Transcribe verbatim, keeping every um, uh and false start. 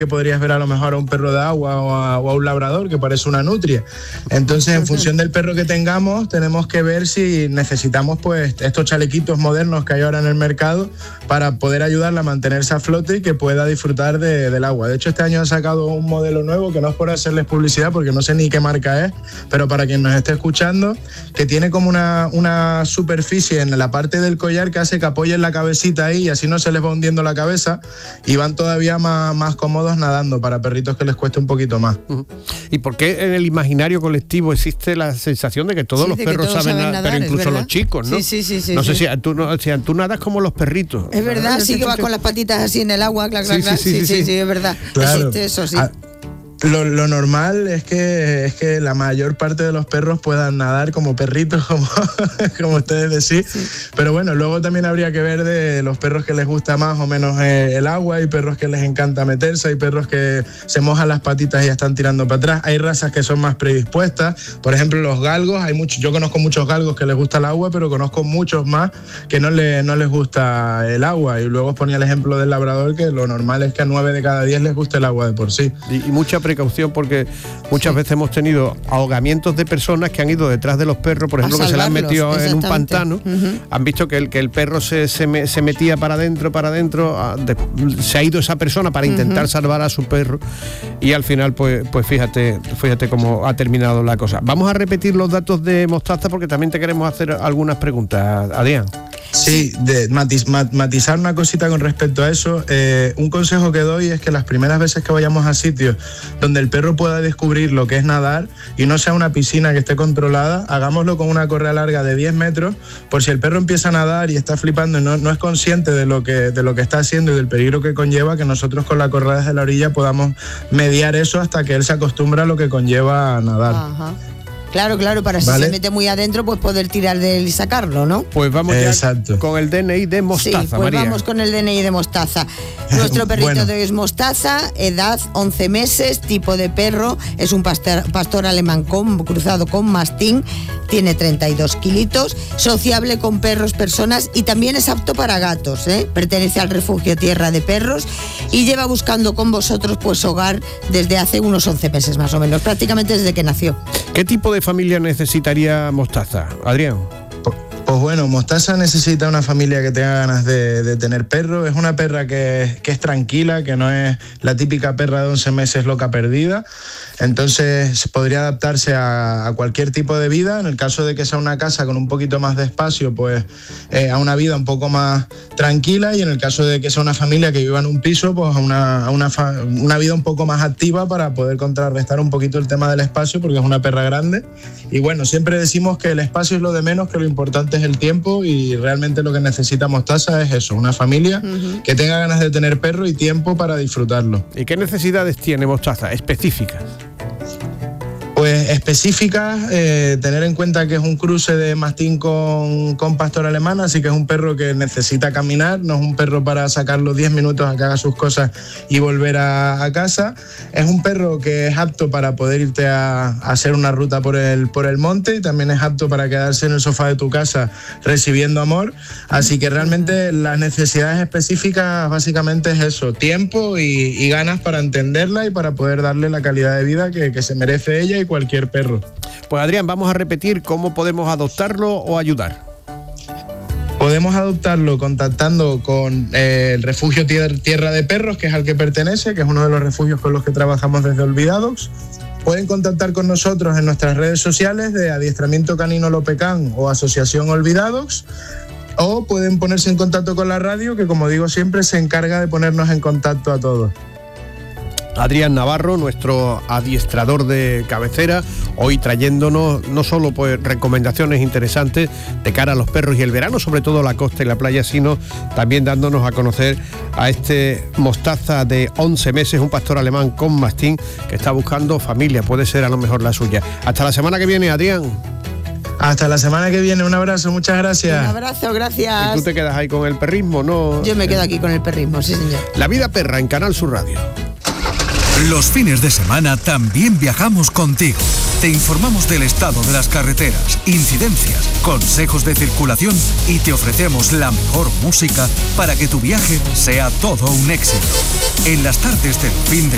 que podrías ver a lo mejor a un perro de agua o a, o a un labrador que parece una nutria. Entonces, en función del perro que tengamos, tenemos que ver si necesitamos pues estos chalequitos modernos que hay ahora en el mercado para poder ayudarle a mantenerse a flote y que pueda disfrutar de, del agua. De hecho, este año han sacado un modelo nuevo que no es por hacerles publicidad porque no sé ni qué marca es, pero para quien nos esté escuchando, que tiene como una, una superficie en la parte del collar que hace que apoyen la cabecita ahí y así no se les va hundiendo la cabeza y van todavía más, más cómodos nadando para perritos que les cueste un poquito más. ¿Y por qué en el imaginario colectivo existe la sensación de que todos sí, los perros todos saben, saben nadar, pero incluso los chicos, ¿no? Sí, sí, sí. sí no sí. sé si tú, no, si tú nadas como los perritos. Es verdad, sí que vas con las patitas así en el agua, claro, claro, sí, sí, sí, sí, sí, sí, sí, es verdad. Claro. Existe eso, sí. A- Lo, lo normal es que, es que la mayor parte de los perros puedan nadar como perritos, como, como ustedes decís. Sí. Pero bueno, luego también habría que ver de los perros que les gusta más o menos eh, el agua, hay perros que les encanta meterse, hay perros que se mojan las patitas y ya están tirando para atrás, hay razas que son más predispuestas, por ejemplo los galgos, hay muchos, yo conozco muchos galgos que les gusta el agua, pero conozco muchos más que no, le, no les gusta el agua. Y luego os ponía el ejemplo del labrador, que lo normal es que a nueve de cada diez les guste el agua de por sí. Y, y mucha precaución porque muchas sí. veces hemos tenido ahogamientos de personas que han ido detrás de los perros, por ejemplo, que se le han metido en un pantano, uh-huh. han visto que el, que el perro se, se, me, se metía para adentro, para adentro, se ha ido esa persona para intentar uh-huh. salvar a su perro y al final pues, pues fíjate, fíjate cómo ha terminado la cosa. Vamos a repetir los datos de Mostaza porque también te queremos hacer algunas preguntas, Adrián. Sí, de matiz, mat, matizar una cosita con respecto a eso. Eh, un consejo que doy es que las primeras veces que vayamos a sitios donde el perro pueda descubrir lo que es nadar y no sea una piscina que esté controlada, hagámoslo con una correa larga de diez metros, por si el perro empieza a nadar y está flipando y no, no es consciente de lo, que, de lo que está haciendo y del peligro que conlleva, que nosotros con la correa desde la orilla podamos mediar eso hasta que él se acostumbra a lo que conlleva a nadar. Ajá. Claro, claro, para si ¿vale? se mete muy adentro, pues poder tirar de él y sacarlo, ¿no? Pues vamos ya Exacto. con el D N I de Mostaza, sí, pues María. vamos con el D N I de Mostaza. Nuestro perrito bueno. de hoy es Mostaza, edad once meses, tipo de perro, es un pastor, pastor alemán con, cruzado con mastín, tiene treinta y dos kilitos, sociable con perros, personas y también es apto para gatos, ¿eh? Pertenece al refugio Tierra de Perros y lleva buscando con vosotros pues hogar desde hace unos once meses más o menos, prácticamente desde que nació. ¿Qué tipo de familia necesitaría Mostaza, Adrián? Pues bueno, Mostaza necesita una familia que tenga ganas de, de tener perro. Es una perra que, que es tranquila, que no es la típica perra de once meses loca perdida. Entonces podría adaptarse a, a cualquier tipo de vida. En el caso de que sea una casa con un poquito más de espacio, pues eh, a una vida un poco más tranquila. Y en el caso de que sea una familia que viva en un piso, pues a una, a una, fa- una vida un poco más activa para poder contrarrestar un poquito el tema del espacio, porque es una perra grande. Y bueno, siempre decimos que el espacio es lo de menos, que lo importante es el tiempo, y realmente lo que necesita Mostaza es eso, una familia uh-huh. que tenga ganas de tener perro y tiempo para disfrutarlo. ¿Y qué necesidades tiene Mostaza específicas? Pues específicas, eh, tener en cuenta que es un cruce de mastín con, con pastor alemán, así que es un perro que necesita caminar, no es un perro para sacarlo diez minutos a que haga sus cosas y volver a, a casa. Es un perro que es apto para poder irte a, a hacer una ruta por el, por el monte, y también es apto para quedarse en el sofá de tu casa recibiendo amor, así que realmente las necesidades específicas básicamente es eso, tiempo y, y ganas para entenderla y para poder darle la calidad de vida que, que se merece ella y cualquier perro. Pues Adrián, vamos a repetir cómo podemos adoptarlo o ayudar. Podemos adoptarlo contactando con eh, el refugio Tierra de Perros, que es al que pertenece, que es uno de los refugios con los que trabajamos desde Olvidadogs. Pueden contactar con nosotros en nuestras redes sociales de Adiestramiento Canino Lopecán o Asociación Olvidadogs, o pueden ponerse en contacto con la radio, que como digo siempre se encarga de ponernos en contacto a todos. Adrián Navarro, nuestro adiestrador de cabecera, hoy trayéndonos no solo pues recomendaciones interesantes de cara a los perros y el verano, sobre todo la costa y la playa, sino también dándonos a conocer a este Mostaza de once meses, un pastor alemán con mastín que está buscando familia, puede ser a lo mejor la suya. Hasta la semana que viene, Adrián. Hasta la semana que viene, un abrazo, muchas gracias. Un abrazo, gracias. ¿Y tú te quedas ahí con el perrismo, no? Yo me quedo aquí con el perrismo, sí señor. La vida perra en Canal Sur Radio. Los fines de semana también viajamos contigo. Te informamos del estado de las carreteras, incidencias, consejos de circulación y te ofrecemos la mejor música para que tu viaje sea todo un éxito. En las tardes del fin de